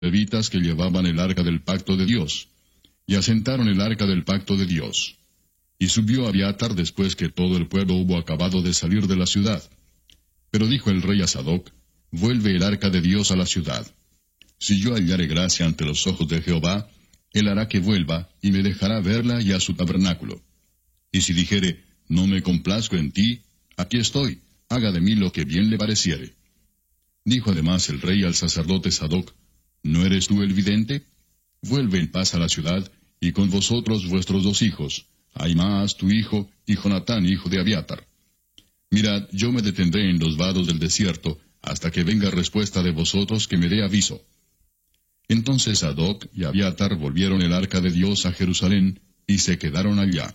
levitas que llevaban el arca del pacto de Dios, y asentaron el arca del pacto de Dios. Y subió Abiatar después que todo el pueblo hubo acabado de salir de la ciudad. Pero dijo el rey a Sadoc, vuelve el arca de Dios a la ciudad. Si yo hallare gracia ante los ojos de Jehová, él hará que vuelva, y me dejará verla y a su tabernáculo. Y si dijere, no me complazco en ti, aquí estoy, haga de mí lo que bien le pareciere. Dijo además el rey al sacerdote Sadoc, ¿no eres tú el vidente? Vuelve en paz a la ciudad, y con vosotros vuestros 2 hijos, Ahimaas tu hijo, y Jonatán hijo de Abiatar. Mirad, yo me detendré en los vados del desierto, hasta que venga respuesta de vosotros que me dé aviso. Entonces Sadoc y Abiatar volvieron el arca de Dios a Jerusalén, y se quedaron allá.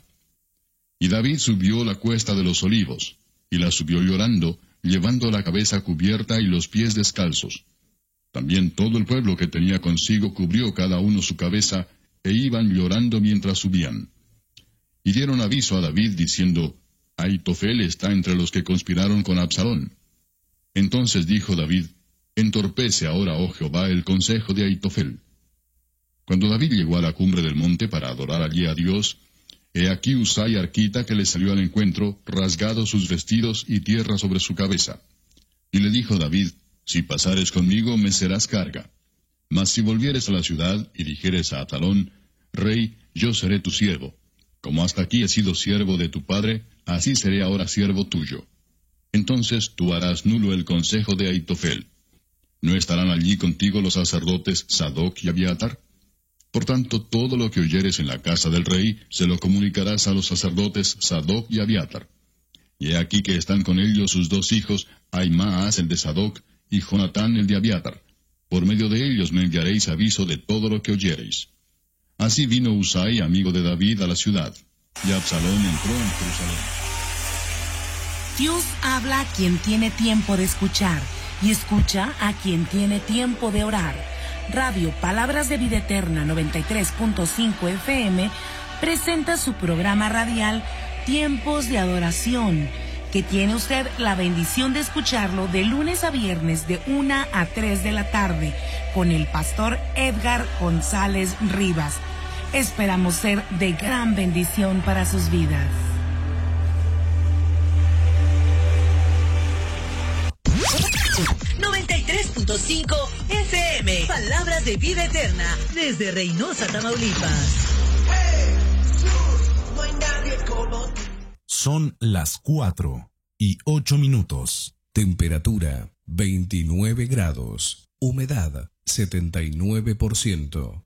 Y David subió la cuesta de los olivos, y la subió llorando, llevando la cabeza cubierta y los pies descalzos. También todo el pueblo que tenía consigo cubrió cada uno su cabeza, e iban llorando mientras subían. Y dieron aviso a David, diciendo, Ahitofel está entre los que conspiraron con Absalón. Entonces dijo David, entorpece ahora, oh Jehová, el consejo de Ahitofel. Cuando David llegó a la cumbre del monte para adorar allí a Dios, he aquí Husai arquita que le salió al encuentro, rasgados sus vestidos y tierra sobre su cabeza. Y le dijo David, si pasares conmigo me serás carga. Mas si volvieres a la ciudad y dijeres a Atalón, Rey, yo seré tu siervo. Como hasta aquí he sido siervo de tu padre, así seré ahora siervo tuyo. Entonces tú harás nulo el consejo de Ahitofel. ¿No estarán allí contigo los sacerdotes Sadoc y Abiatar? Por tanto, todo lo que oyeres en la casa del rey, se lo comunicarás a los sacerdotes Sadoc y Abiatar. Y he aquí que están con ellos sus 2 hijos, Ahimaas el de Sadoc, y Jonatán el de Abiatar. Por medio de ellos me enviaréis aviso de todo lo que oyereis. Así vino Husai, amigo de David, a la ciudad, y Absalón entró en Jerusalén. Dios habla a quien tiene tiempo de escuchar, y escucha a quien tiene tiempo de orar. Radio Palabras de Vida Eterna 93.5 FM presenta su programa radial Tiempos de Adoración, que tiene usted la bendición de escucharlo de lunes a viernes de 1 a 3 de la tarde con el pastor Edgar González Rivas. Esperamos ser de gran bendición para sus vidas. FM, Palabras de Vida Eterna, desde Reynosa, Tamaulipas. Son las 4:08. Temperatura 29 grados. Humedad 79%.